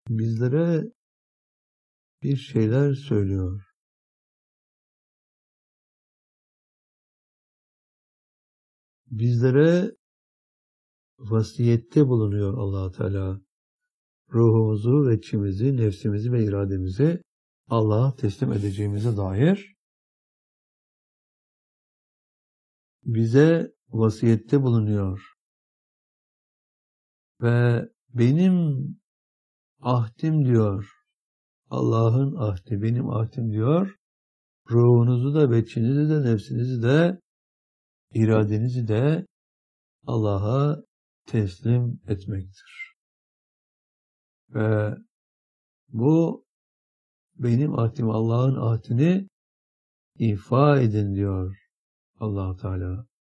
bizlere bir şeyler söylüyor. Bizlere vasiyette bulunuyor Allah Teala. Ruhumuzu ve içimizi, nefsimizi ve irademizi Allah'a teslim edeceğimize dair bize vasiyette bulunuyor. Ve benim ahdim diyor, Allah'ın ahdi, benim ahdim diyor, ruhunuzu da, beçinizi de, nefsinizi de, iradenizi de Allah'a teslim etmektir. Ve bu benim ahdim, Allah'ın ahdini ifa edin diyor Allah Teala.